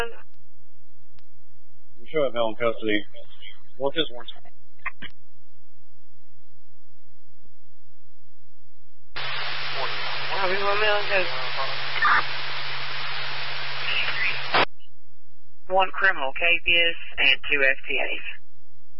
You should have held in custody. What's his warrant? One criminal capias and 2 FTAs.